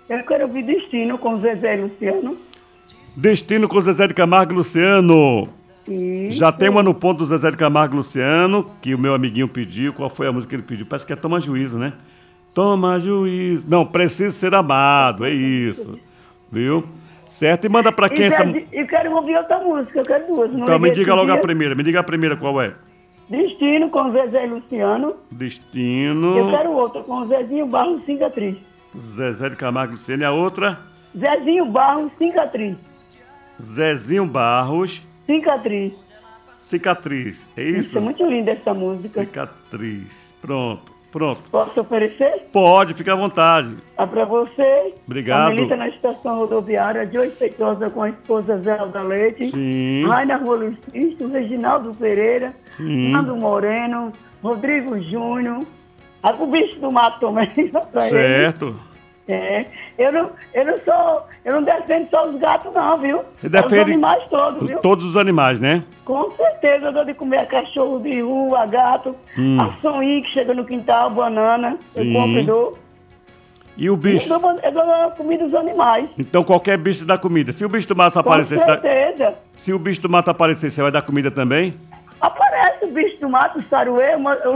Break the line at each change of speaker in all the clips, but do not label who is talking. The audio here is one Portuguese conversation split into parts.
Eu quero ouvir Destino com Zezé e Luciano.
Destino com Zezé de Camargo e Luciano.
Isso.
Já tem uma no ponto do Zezé de Camargo e Luciano, que o meu amiguinho pediu. Qual foi a música que ele pediu? Parece que é Toma Juízo, né? Toma Juízo. Não, Preciso Ser Amado, é isso. Viu? Certo? E manda pra quem essa...
Eu quero ouvir outra música, eu quero duas.
Então me diga logo a primeira. Me diga a primeira qual é.
Destino com Zezé e Luciano.
Destino.
Eu quero outra com Zezinho Barros, Cicatriz.
Zezé de Camargo e Luciano. E a outra?
Zezinho Barros, Cicatriz.
Zezinho Barros.
Cicatriz.
Cicatriz. É isso?
É muito linda essa música.
Cicatriz. Pronto. Pronto.
Posso oferecer?
Pode, fica à vontade.
Para você.
Obrigado.
A milita na estação rodoviária, Joyce Feitosa com a esposa Zelda Leite.
Sim.
Raina Rua Luiz Cristo, Reginaldo Pereira.
Sim.
Nando Moreno, Rodrigo Júnior. O bicho do mato também.
Certo.
Eu não defendo só os gatos não, viu?
Você defende
os animais todos, viu?
Todos os animais, né?
Com certeza, eu dou de comer a cachorro de rua, gato, a sonha que chega no quintal, banana, eu compro e dou.
E o bicho?
Eu dou a comida dos animais.
Então qualquer bicho dá comida. Se o bicho do mato aparecer...
Com certeza.
Se o bicho do mato aparecer, você vai dar comida também?
Aparece o bicho do mato, o saruê.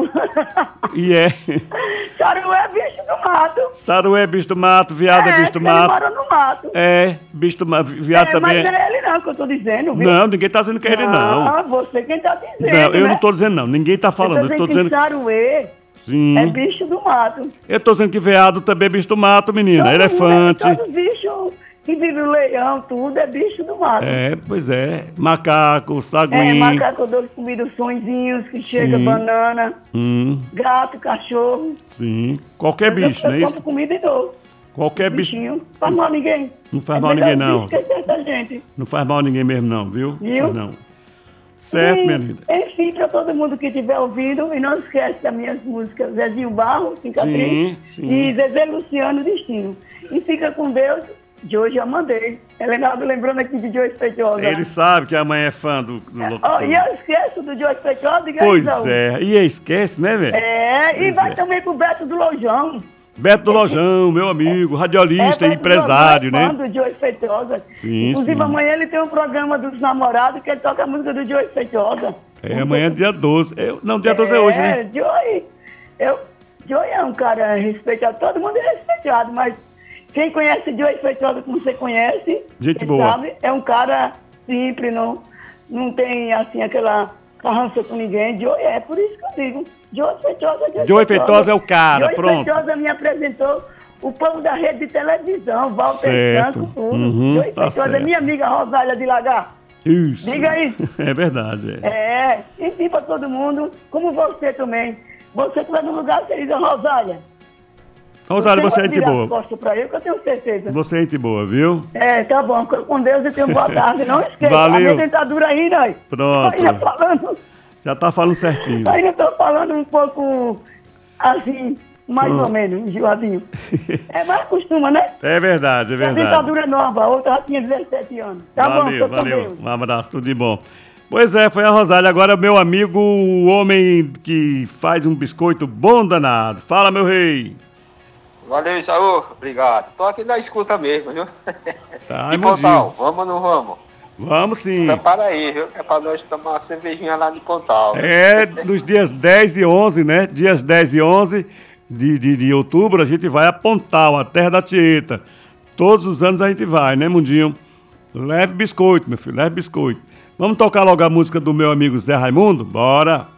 E é?
Saruê é bicho do mato.
Saruê é bicho do mato, viado é bicho do mato.
Ele mora no mato.
É, bicho do mato, viado também.
Mas não é ele não que eu tô dizendo, viu?
Não, ninguém tá dizendo que é ele não.
Ah, você quem tá dizendo,
não, eu
né?
não tô dizendo não, ninguém tá falando.
Eu tô dizendo que saruê é bicho do mato.
Eu tô dizendo que veado também é bicho do mato, menina. Elefante.
Todo bicho que vive o leão, tudo é bicho do mato.
Pois é. Macaco, saguim.
Macaco, eu dou comida, os sonzinhos que chega, banana, gato, cachorro.
Sim. Qualquer bicho, não é isso?
Eu compro comida e dou.
Qualquer
bichinho. Não faz mal a ninguém.
Não faz mal a ninguém, não.
Gente.
Não faz mal a ninguém mesmo, não, viu?
Viu?
Não. Certo, minha linda.
Enfim, para todo mundo que estiver ouvindo, e não esquece das minhas músicas, Zezinho Barro, Cicatriz, e Zezé Luciano, Destino. E fica com Deus. De hoje eu mandei. Leonardo lembrando aqui de Joyce Feitosa.
Ele sabe que a mãe é fã do locutor.
E eu esqueço do Joyce Feitosa.
Pois é. E esquece, né, velho?
E vai também pro Beto do Lojão.
Beto do Lojão, meu amigo, radialista e empresário, né?
Do Joyce Feitosa.
Sim,
inclusive, amanhã ele tem um programa dos namorados que ele toca a música do Joyce Feitosa.
Amanhã é dia 12. Não, dia 12 é hoje, né?
Joy é um cara respeitado. Todo mundo é respeitado, mas quem conhece Joyce Feitosa como você conhece,
gente boa.
Sabe, é um cara simples, não tem assim aquela carrança com ninguém. Joy é por isso que eu digo. Joyce
Feitosa é o cara, pronto.
Joyce Feitosa me apresentou o povo da rede de televisão, Walter Santos, tudo. Joyce Feitosa é minha amiga Rosália de Lagar.
Isso.
Diga aí.
É verdade.
Enfim, para todo mundo, como você também. Você que vai no lugar, você diz, Rosália.
Rosália, você é gente boa.
Pra eu, que eu tenho certeza.
Você é gente boa, viu?
Tá bom. Com Deus e tenho boa tarde. Não esqueça.
Valeu.
A minha dentadura aí, né?
Pronto.
Ainda falando.
Já tá falando certinho.
Ainda tô falando um pouco assim, mais ou menos, enjoadinho. Mas costuma, né?
É verdade.
A dentadura é nova, a outra já tinha 17 anos.
Valeu. Um abraço, tudo de bom. Pois é, foi a Rosália. Agora meu amigo, o homem que faz um biscoito bom danado. Fala, meu rei.
Valeu, Isaú. Obrigado. Tô aqui na escuta mesmo, viu?
Tá,
e Pontal, vamos ou não vamos?
Vamos sim.
Prepara aí, viu? É pra nós tomar uma cervejinha lá de Pontal.
Nos dias 10 e 11, né? Dias 10 e 11 de outubro, a gente vai a Pontal, a terra da Tieta. Todos os anos a gente vai, né, Mundinho? Leve biscoito, meu filho, leve biscoito. Vamos tocar logo a música do meu amigo Zé Raimundo? Bora!